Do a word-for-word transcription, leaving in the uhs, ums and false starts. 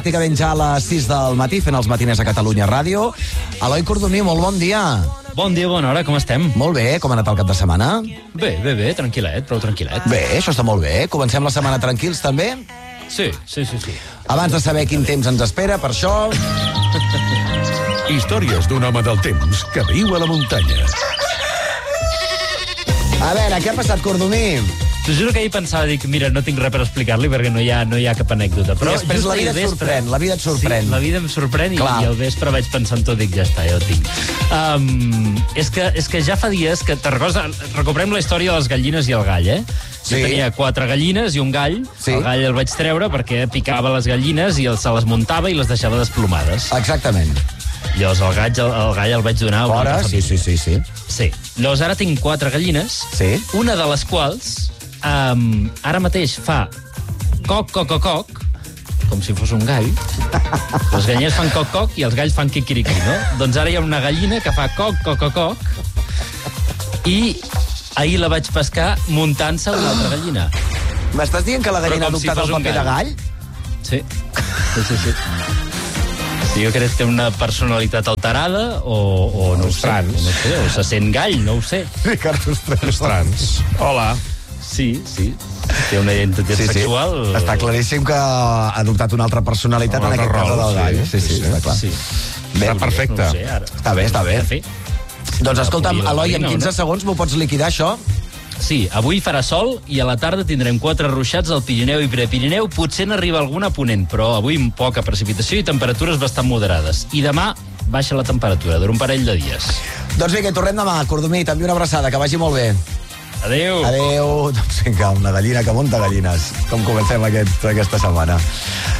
Pràcticament ja a les sis del matí, fent els matiners a Catalunya Ràdio. Eloi Cordomí, molt bon dia. Bon dia, bona hora, com estem? Molt bé, com ha anat el cap de setmana? Bé, bé, bé, tranquil·let, prou tranquil·let. Bé, això està molt bé. Comencem la setmana tranquils, també? Sí, sí, sí, sí. Abans de saber quin temps ens espera, per això... Històries d'un home del temps que viu a la muntanya. A veure, què ha passat, Cordomí? T'ho juro que ahir pensava, dic, mira, no tinc res per explicar-li perquè no hi ha, no hi ha cap anècdota. Però I després just la vida ahir et al vespre- sorprèn, la vida et sorprèn. Sí, la vida em sorprèn i, Clar. i al vespre vaig pensant tot, dic, ja està, ja ho tinc. Um, és, que, és que ja fa dies que, te'n recordes, recuperem la història de les gallines i el gall, eh? Sí. Jo tenia quatre gallines i un gall. Sí. El gall el vaig treure perquè picava les gallines i el, se les muntava i les deixava desplomades. Exactament. Llavors el gall, el, el gall el vaig donar a una Fora, altra sí, família. sí, sí, sí. Sí. Llavors ara tinc quatre gallines, Sí. una de les quals um, ara mateix fa coc, coc, coc, coc, com si fos un gall. Les gallines fan coc, coc i els galls fan quiquiriqui, no? Doncs ara hi ha una gallina que fa coc, coc, coc, coc i ahir la vaig pescar muntant-se una altra gallina. M'estàs dient que la gallina ha Però com si adoptat fos el un paper de gall. gall? Sí, sí, sí, sí. Sí, jo crec que té una personalitat alterada o, o no ho sé, Trans. o no sé, o se sent gall, no ho sé. Ricard Ostrell. Els trans. Hola. Sí, sí. Té una identitat Sí, sí. sexual. Està claríssim que ha adoptat una altra personalitat, Un en altre aquest cas rol, la del gall. sí, Sí, sí, sí, està clar. Sí. Bé, Està perfecte. No ho sé, ara. Està bé, està bé. De fer. Doncs escolta'm, La Eloi, en gallina, quinze no? segons m'ho pots liquidar, això? Sí, avui farà sol i a la tarda tindrem quatre ruixats al Pirineu i Prepirineu. Potser n'arriba alguna a ponent, però avui amb poca precipitació i temperatures bastant moderades. I demà baixa la temperatura, durant un parell de dies. Doncs vinga, tornem demà. Cordomí, també una abraçada, que vagi molt bé. Adéu! Adéu. Doncs vinga, una gallina que munta gallines. Com comencem aquest, aquesta setmana.